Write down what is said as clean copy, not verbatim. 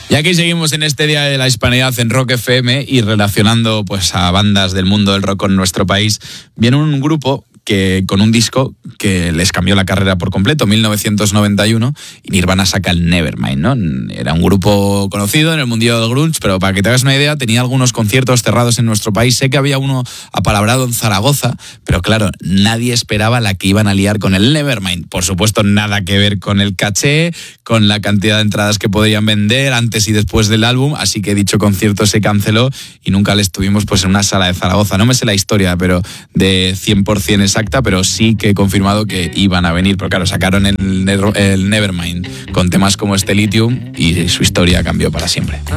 Y aquí seguimos en este Día de la Hispanidad en Rock FM y relacionando pues a bandas del mundo del rock con nuestro país. Viene un grupo que con un disco que les cambió la carrera por completo, 1991, y Nirvana saca el Nevermind, ¿no? Era un grupo conocido en el mundillo del grunge, pero para que te hagas una idea, tenía algunos conciertos cerrados en nuestro país. Sé que había uno apalabrado en Zaragoza, pero claro, nadie esperaba la que iban a liar con el Nevermind. Por supuesto, nada que ver con el caché, con la cantidad de entradas que podrían vender antes y después del álbum, así que dicho concierto se canceló y nunca les tuvimos pues en una sala de Zaragoza. No me sé la historia, pero de 100% exacta, pero sí que he confirmado que iban a venir, pero claro, sacaron el Nevermind con temas como este Lithium y su historia cambió para siempre.